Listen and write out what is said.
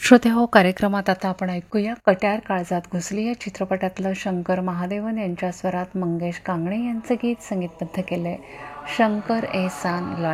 श्रोते हो, कार्यक्रमात आता आपण ऐकूया कट्यार काळजात घुसली या चित्रपटातलं शंकर महादेवन यांच्या स्वरात मंगेश कांगणे यांचं गीत संगीतबद्ध केलंय शंकर एहसान